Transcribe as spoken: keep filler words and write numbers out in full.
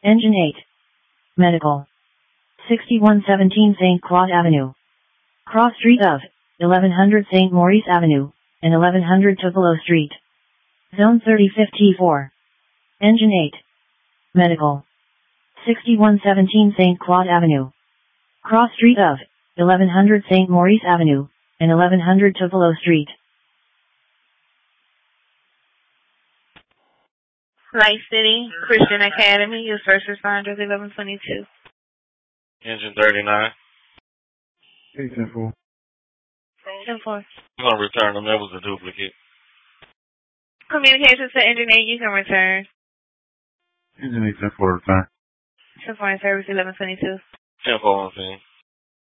Engine eight. Medical. sixty-one seventeen Saint Claude Avenue. Cross street of eleven hundred Saint Maurice Avenue and eleven hundred Tupelo Street. Zone thirty fifty-four. Engine eight. Medical. sixty-one seventeen Saint Claude Avenue. Cross street of eleven hundred Saint Maurice Avenue and eleven hundred Tupelo Street. Light City Christian Academy, your first responders, eleven twenty-two. Engine thirty-nine. Hey, ten four. ten four. I'm going to return them. That was a duplicate. Communications to Engine eight, you can return. Engine eight, ten four, return. ten four in service, eleven twenty-two. ten four on scene.